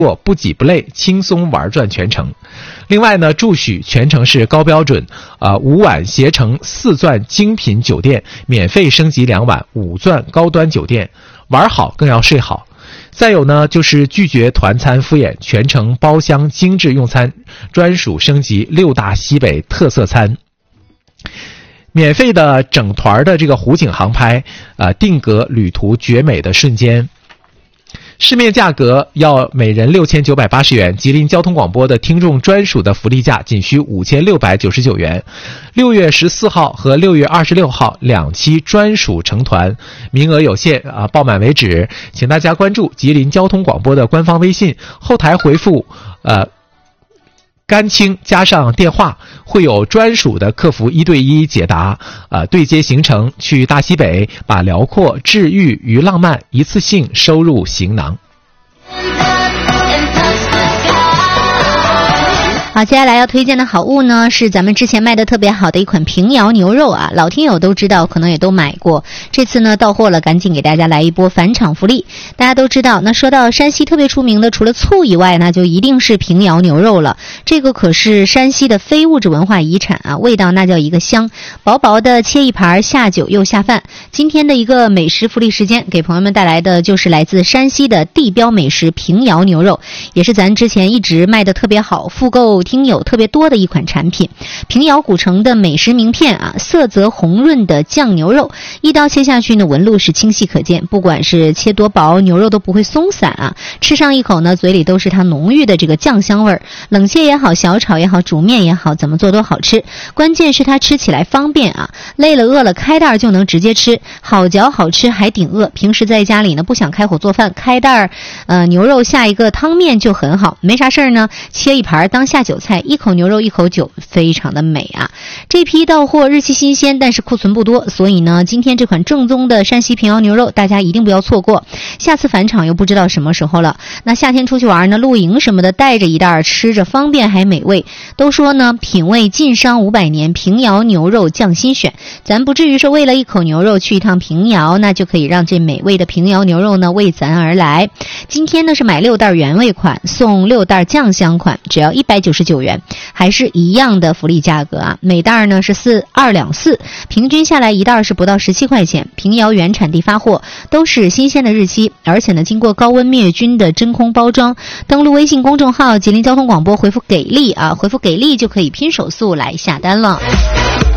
不挤不累，轻松玩转全程。另外呢，祝许全程是高标准，5晚携程4钻精品酒店免费升级2晚5钻高端酒店，玩好更要睡好。再有呢，就是拒绝团餐敷衍，全程包厢精致用餐，专属升级6大西北特色餐。免费的整团的这个湖景航拍，定格旅途绝美的瞬间。市面价格要每人6980元，吉林交通广播的听众专属的福利价仅需5699元。6月14号和6月26号2期专属成团，名额有限报满为止，请大家关注吉林交通广播的官方微信，后台回复甘青加上电话，会有专属的客服1对1解答，对接行程，去大西北，把辽阔、治愈与浪漫一次性收入行囊。 好，接下来要推荐的好物呢，是咱们之前卖的特别好的一款平遥牛肉啊，老听友都知道，可能也都买过。这次呢到货了，赶紧给大家来一波返场福利。大家都知道，那说到山西特别出名的，除了醋以外，那就一定是平遥牛肉了。这个可是山西的非物质文化遗产啊，味道那叫一个香，薄薄的切一盘，下酒又下饭。今天的一个美食福利时间，给朋友们带来的就是来自山西的地标美食平遥牛肉，也是咱之前一直卖的特别好，复购听友特别多的一款产品。平遥古城的美食名片啊，色泽红润的酱牛肉，一刀切下去呢，纹路是清晰可见，不管是切多薄，牛肉都不会松散啊。吃上一口呢，嘴里都是它浓郁的这个酱香味儿，冷切也好，小炒也好，煮面也好，怎么做都好吃。关键是它吃起来方便啊，累了饿了开袋就能直接吃，好嚼好吃还顶饿。平时在家里呢不想开火做饭，开袋牛肉下一个汤面就很好，没啥事儿呢，切一盘当下酒菜，一口牛肉一口酒，非常的美啊。这批到货日期新鲜，但是库存不多，所以呢今天这款正宗的山西平遥牛肉大家一定不要错过，下次返场又不知道什么时候了。那夏天出去玩呢，露营什么的带着一袋，吃着方便还美味。都说呢品味晋商500年，平遥牛肉匠心选，咱不至于说为了一口牛肉去一趟平遥，那就可以让这美味的平遥牛肉呢为咱而来。今天呢是买6袋原味款送6袋酱香款，只要199元，还是一样的福利价格啊。每袋呢是2两4，平均下来一袋是不到17块钱。平遥原产地发货，都是新鲜的日期，而且呢经过高温灭菌的真空包装。登录微信公众号吉林交通广播，回复给力啊，回复给力就可以拼手速来下单了。